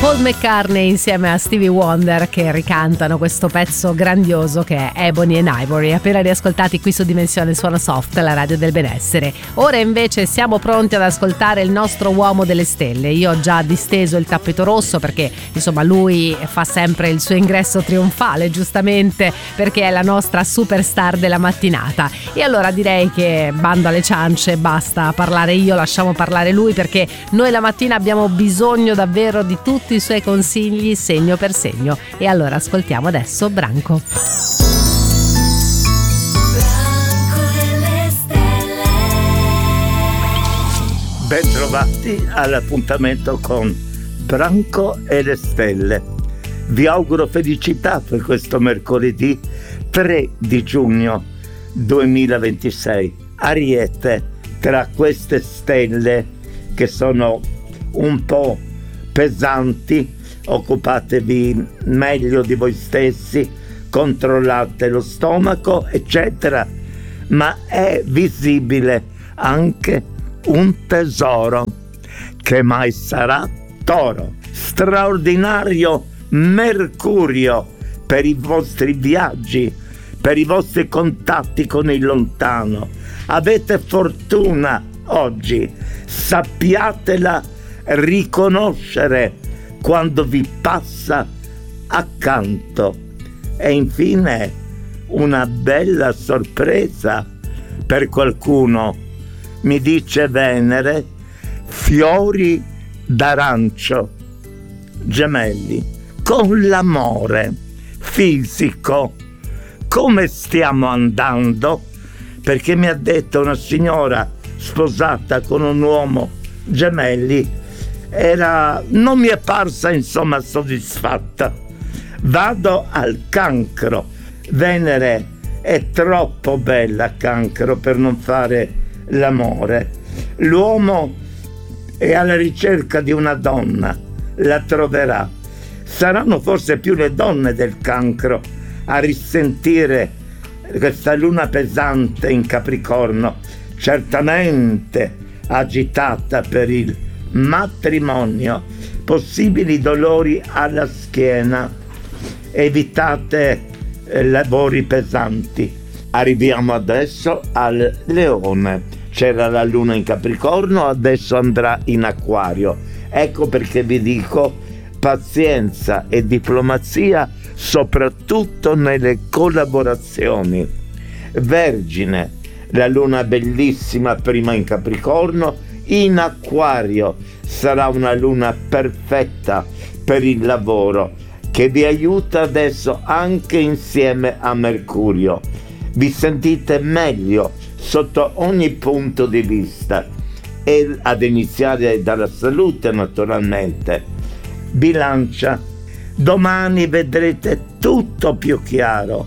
Paul McCartney insieme a Stevie Wonder che ricantano questo pezzo grandioso che è Ebony and Ivory, appena riascoltati qui su Dimensione Suono Soft, la radio del benessere. Ora invece siamo pronti ad ascoltare il nostro uomo delle stelle. Io ho già disteso il tappeto rosso perché insomma lui fa sempre il suo ingresso trionfale, giustamente, perché è la nostra superstar della mattinata. E allora direi che bando alle ciance, basta parlare io, lasciamo parlare lui, perché noi la mattina abbiamo bisogno davvero di tutti i suoi consigli segno per segno. E allora ascoltiamo adesso Branco. Bentrovati all'appuntamento con Branco e le stelle. Vi auguro felicità per questo mercoledì 3 di giugno 2026. Ariete, tra queste stelle che sono un po' pesanti, occupatevi meglio di voi stessi, controllate lo stomaco, eccetera, ma è visibile anche un tesoro che mai sarà Toro. Straordinario Mercurio per i vostri viaggi, per i vostri contatti con il lontano. Avete fortuna oggi, sappiatela riconoscere quando vi passa accanto. E infine una bella sorpresa per qualcuno. Mi dice Venere, fiori d'arancio, Gemelli, con l'amore fisico come stiamo andando? Perché mi ha detto una signora sposata con un uomo Gemelli, non mi è parsa insomma soddisfatta. Vado al Cancro. Venere è troppo bella, Cancro, per non fare l'amore. L'uomo è alla ricerca di una donna, la troverà. Saranno forse più le donne del Cancro a risentire questa luna pesante in Capricorno, certamente agitata per il matrimonio, possibili dolori alla schiena, evitate lavori pesanti. Arriviamo adesso al Leone. C'era la luna in Capricorno, adesso andrà in Acquario. Ecco perché vi dico pazienza e diplomazia, soprattutto nelle collaborazioni. Vergine, la luna bellissima prima in Capricorno, in Acquario sarà una luna perfetta per il lavoro che vi aiuta adesso anche insieme a Mercurio. Vi sentite meglio sotto ogni punto di vista e ad iniziare dalla salute naturalmente. Bilancia, domani vedrete tutto più chiaro,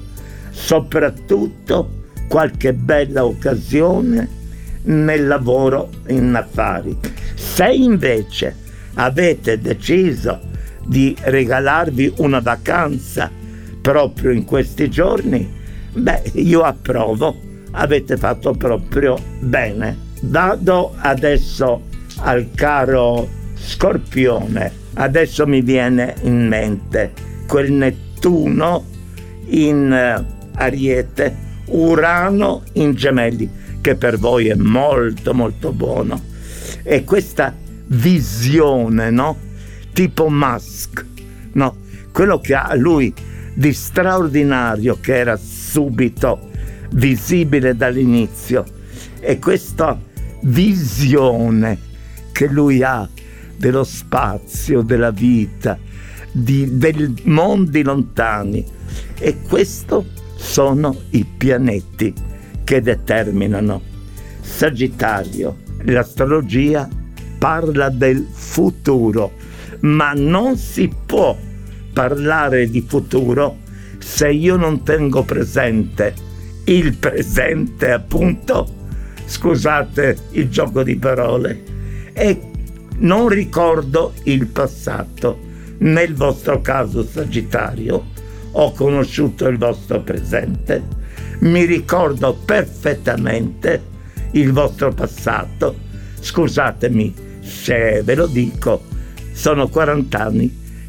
soprattutto qualche bella occasione nel lavoro, in affari. Se invece avete deciso di regalarvi una vacanza proprio in questi giorni, io approvo, avete fatto proprio bene. Vado adesso al caro Scorpione. Adesso mi viene in mente quel Nettuno in Ariete, Urano in Gemelli, che per voi è molto molto buono. E questa visione, no? Tipo Musk, no? Quello che ha lui di straordinario, che era subito visibile dall'inizio, e questa visione che lui ha dello spazio, della vita, dei mondi lontani. E questo sono i pianeti che determinano. Sagittario, l'astrologia parla del futuro, ma non si può parlare di futuro se io non tengo presente il presente, appunto, scusate il gioco di parole, e non ricordo il passato. Nel vostro caso, Sagittario, ho conosciuto il vostro presente, mi ricordo perfettamente il vostro passato. Scusatemi se ve lo dico, sono 40 anni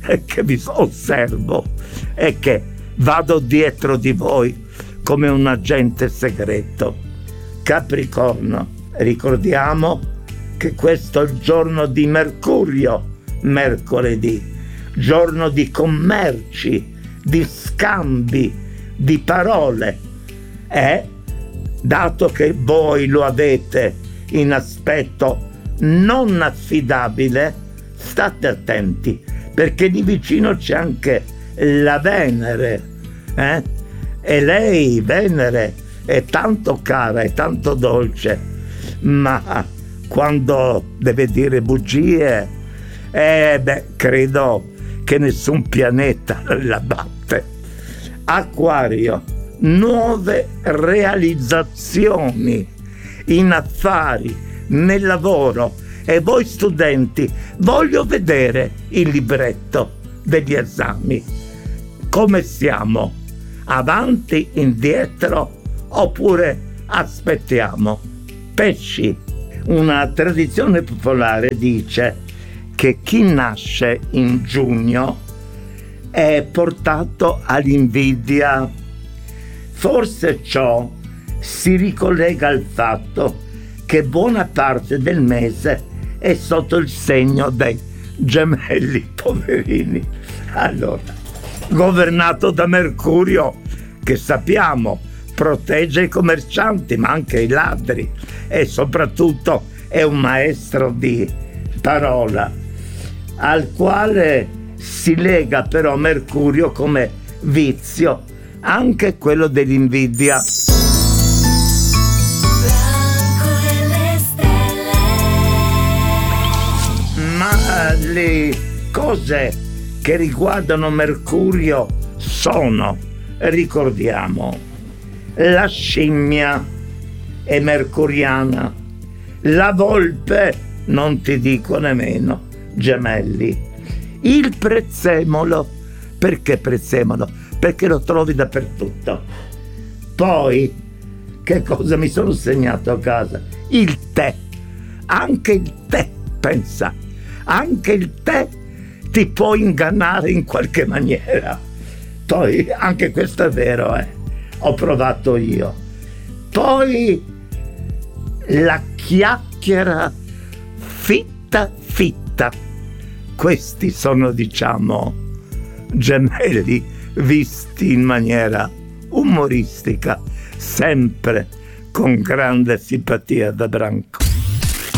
che vi osservo e che vado dietro di voi come un agente segreto. Capricorno, ricordiamo che questo è il giorno di Mercurio, mercoledì, giorno di commerci, di scambi, di parole. E dato che voi lo avete in aspetto non affidabile, state attenti, perché di vicino c'è anche la Venere, e lei, Venere, è tanto cara, è tanto dolce, ma quando deve dire bugie, credo che nessun pianeta la batte. Acquario, nuove realizzazioni in affari, nel lavoro. E voi studenti, voglio vedere il libretto degli esami. Come siamo? Avanti, indietro, oppure aspettiamo? Pesci, una tradizione popolare dice che chi nasce in giugno è portato all'invidia. Forse ciò si ricollega al fatto che buona parte del mese è sotto il segno dei gemelli, poverini. Allora, governato da Mercurio, che sappiamo protegge i commercianti ma anche i ladri, e soprattutto è un maestro di parola, al quale si lega però Mercurio come vizio anche quello dell'invidia. Ma le cose che riguardano Mercurio sono, ricordiamo, la scimmia è mercuriana, la volpe, non ti dico nemmeno, gemelli, il prezzemolo. Perché prezzemolo? Perché lo trovi dappertutto. Poi, che cosa mi sono segnato a casa? Il tè, anche il tè, pensa, anche il tè ti può ingannare in qualche maniera. Poi, anche questo è vero, ho provato io. Poi, la chiacchiera fitta. Questi sono, diciamo, gemelli visti in maniera umoristica, sempre con grande simpatia da branco.